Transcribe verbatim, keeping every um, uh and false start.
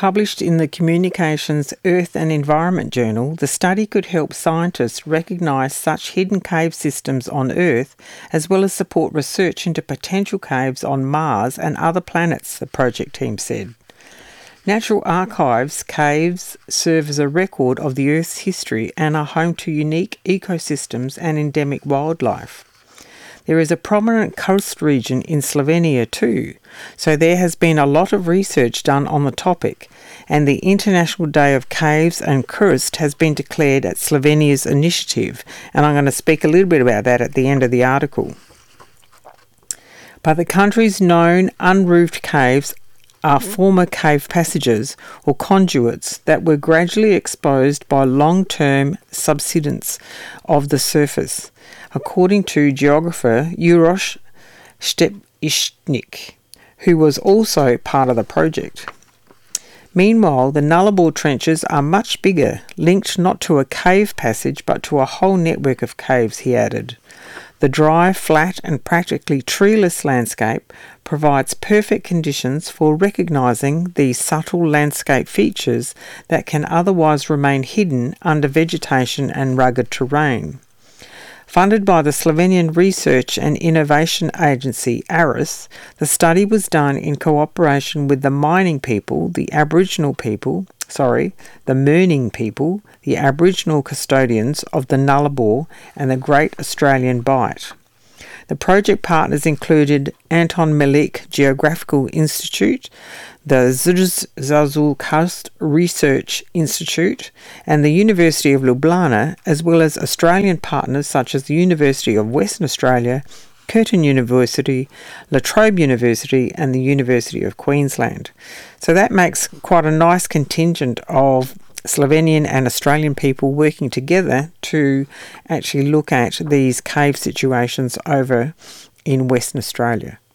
Published in the Communications Earth and Environment Journal, the study could help scientists recognise such hidden cave systems on Earth, as well as support research into potential caves on Mars and other planets, the project team said. Natural Archives caves serve as a record of the Earth's history and are home to unique ecosystems and endemic wildlife. There is a prominent coast region in Slovenia too, so there has been a lot of research done on the topic, and the International Day of Caves and Krst has been declared at Slovenia's initiative, and I'm going to speak a little bit about that at the end of the article. But the country's known unroofed caves are former cave passages or conduits that were gradually exposed by long-term subsidence of the surface, according to geographer Uroš Stepishnik, who was also part of the project. Meanwhile, the Nullarbor trenches are much bigger, linked not to a cave passage but to a whole network of caves, he added. The dry, flat and practically treeless landscape provides perfect conditions for recognising these subtle landscape features that can otherwise remain hidden under vegetation and rugged terrain. Funded by the Slovenian Research and Innovation Agency ARIS, the study was done in cooperation with the mining people, the Aboriginal people, sorry, the Mirning people, the Aboriginal custodians of the Nullarbor and the Great Australian Bight. The project partners included Anton Melik Geographical Institute, the Zrezalskost Research Institute, and the University of Ljubljana, as well as Australian partners such as the University of Western Australia, Curtin University, La Trobe University, and the University of Queensland. So that makes quite a nice contingent of Slovenian and Australian people working together to actually look at these cave situations over in Western Australia.